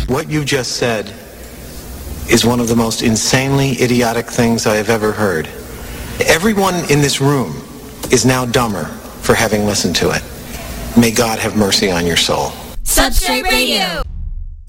What you just said is one of the most insanely idiotic things I have ever heard. Everyone in this room is now dumber for having listened to it. May God have mercy on your soul. Substrate Radio.